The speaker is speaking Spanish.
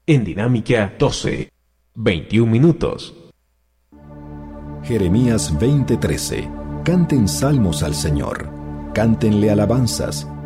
en Dinámica 12, 21 minutos. Jeremías 20:13. Canten salmos al Señor, cántenle alabanzas,